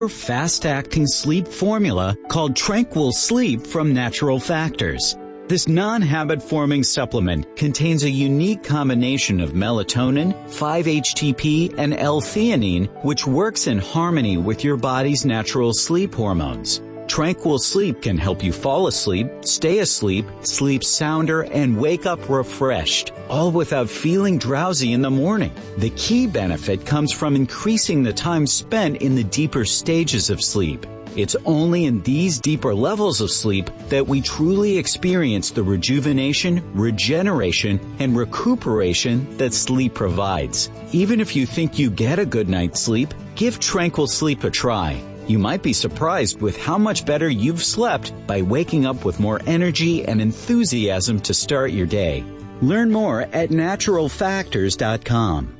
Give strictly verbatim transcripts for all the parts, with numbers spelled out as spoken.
fast-acting sleep formula called Tranquil Sleep from Natural Factors. This non-habit-forming supplement contains a unique combination of melatonin, five H T P, and L-theanine, which works in harmony with your body's natural sleep hormones. Tranquil Sleep can help you fall asleep, stay asleep, sleep sounder, and wake up refreshed, all without feeling drowsy in the morning. The key benefit comes from increasing the time spent in the deeper stages of sleep. It's only in these deeper levels of sleep that we truly experience the rejuvenation, regeneration, and recuperation that sleep provides. Even if you think you get a good night's sleep, give Tranquil Sleep a try. You might be surprised with how much better you've slept by waking up with more energy and enthusiasm to start your day. Learn more at natural factors dot com.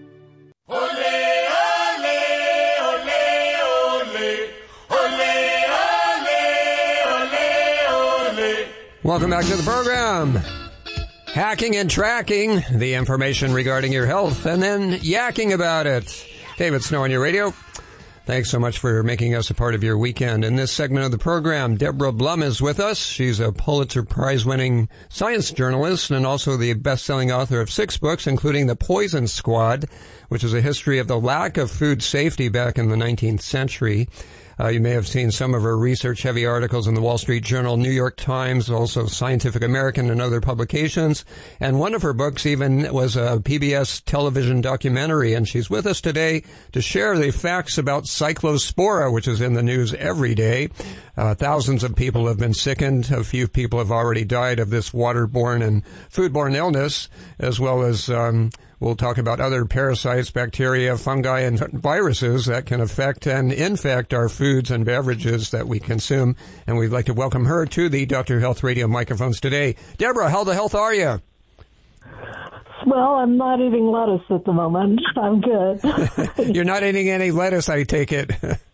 Welcome back to the program. Hacking and tracking the information regarding your health and then yakking about it. David Snow on your radio. Thanks so much for making us a part of your weekend. In this segment of the program, Deborah Blum is with us. She's a Pulitzer Prize-winning science journalist and also the best-selling author of six books, including The Poison Squad, which is a history of the lack of food safety back in the nineteenth century. Uh, you may have seen some of her research-heavy articles in the Wall Street Journal, New York Times, also Scientific American and other publications. And one of her books even was a P B S television documentary. And she's with us today to share the facts about Cyclospora, which is in the news every day. Uh, thousands of people have been sickened. A few people have already died of this waterborne and foodborne illness, as well as um we'll talk about other parasites, bacteria, fungi, and viruses that can affect and infect our foods and beverages that we consume. And we'd like to welcome her to the Doctor Health Radio microphones today. Deborah, how the health are you? Well, I'm not eating lettuce at the moment. I'm good. You're not eating any lettuce, I take it.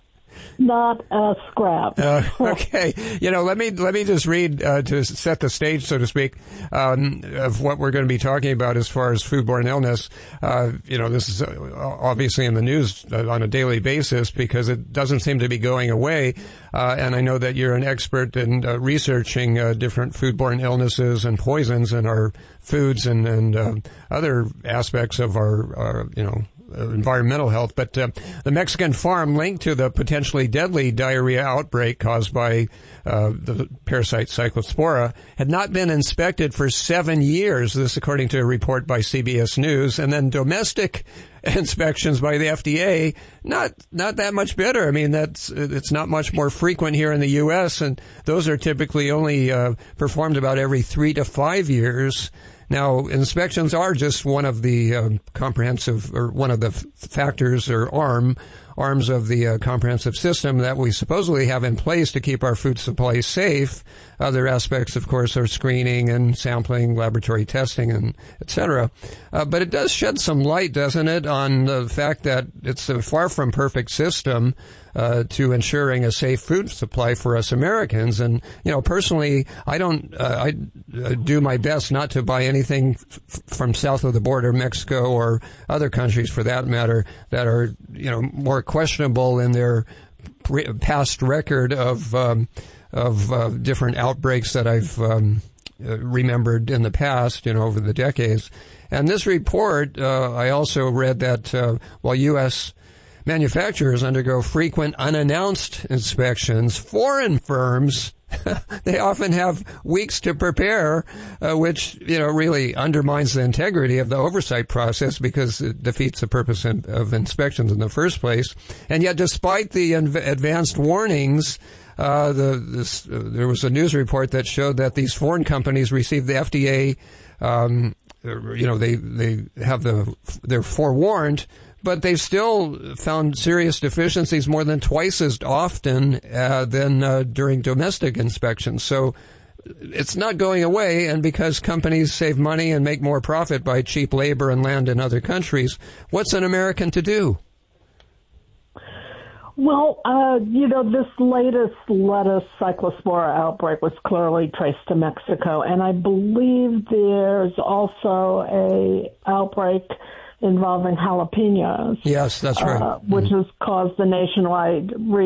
Not a scrap. uh, okay. You know, let me let me just read uh, to set the stage, so to speak, um, of what we're going to be talking about as far as foodborne illness. Uh, you know, this is obviously in the news on a daily basis because it doesn't seem to be going away. Uh, and I know that you're an expert in uh, researching uh, different foodborne illnesses and poisons in our foods and, and uh, other aspects of our, our you know, Uh, environmental health, but uh, the Mexican farm linked to the potentially deadly diarrhea outbreak caused by uh, the parasite Cyclospora had not been inspected for seven years, this according to a report by C B S News, and then domestic inspections by the F D A, not not that much better. I mean, that's it's not much more frequent here in the U S, and those are typically only uh, performed about every three to five years. Now, inspections are just one of the um, comprehensive, or one of the f- factors or arm arms of the uh, comprehensive system that we supposedly have in place to keep our food supply safe. Other aspects, of course, are screening and sampling, laboratory testing, and et cetera. Uh, but it does shed some light, doesn't it, on the fact that it's a far from perfect system uh, to ensuring a safe food supply for us Americans. And, you know, personally, I don't, uh, I uh, do my best not to buy anything f- from south of the border, Mexico or other countries for that matter, that are, you know, more questionable in their pre- past record of, um, of uh, different outbreaks that I've um, uh, remembered in the past, you know, over the decades. And this report, uh, I also read that uh, while U S manufacturers undergo frequent unannounced inspections, foreign firms, they often have weeks to prepare, uh, which, you know, really undermines the integrity of the oversight process because it defeats the purpose in, of inspections in the first place. And yet, despite the inv- advanced warnings, Uh, the, this, uh, there was a news report that showed that these foreign companies received the F D A, um, you know, they, they have the, they're forewarned, but they've still found serious deficiencies more than twice as often uh, than uh, during domestic inspections. So it's not going away, and because companies save money and make more profit by cheap labor and land in other countries, what's an American to do? Well, uh, you know, this latest lettuce Cyclospora outbreak was clearly traced to Mexico, and I believe there's also a outbreak involving jalapenos. Yes, that's right. Uh, which mm-hmm. has caused the nationwide